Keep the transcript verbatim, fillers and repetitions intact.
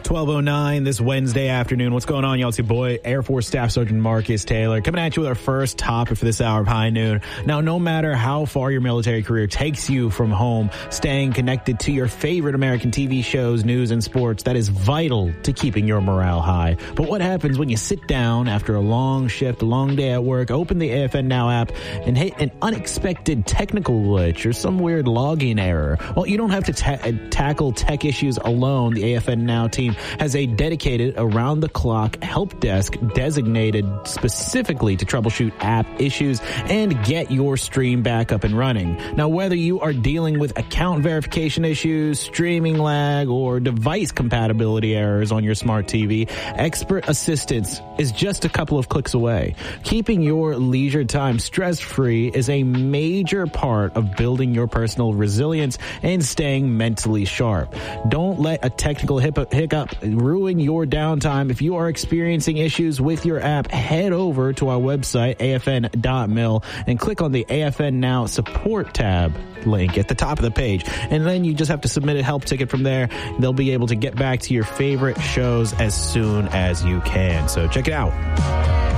twelve oh nine this Wednesday afternoon. What's going on, y'all? It's your boy, Air Force Staff Sergeant Marcus Taylor, coming at you with our first topic for this hour of High Noon. Now, no matter how far your military career takes you from home, staying connected to your favorite American T V shows, news, and sports, that is vital to keeping your morale high. But what happens when you sit down after a long shift, a long day at work, open the A F N Now app, and hit an unexpected technical glitch or some weird login error? Well, you don't have to ta- tackle tech issues alone. The A F N Now team has a dedicated around-the-clock help desk designated specifically to troubleshoot app issues and get your stream back up and running. Now, whether you are dealing with account verification issues, streaming lag, or device compatibility errors on your smart T V, expert assistance is just a couple of clicks away. Keeping your leisure time stress-free is a major part of building your personal resilience and staying mentally sharp. Don't let a technical hiccup ruin your downtime. If you are experiencing issues with your app, head over to our website, A F N dot mil, and click on the A F N Now support tab link at the top of the page. And then you just have to submit a help ticket from there. They'll be able to get back to your favorite shows as soon as you can. So check it out.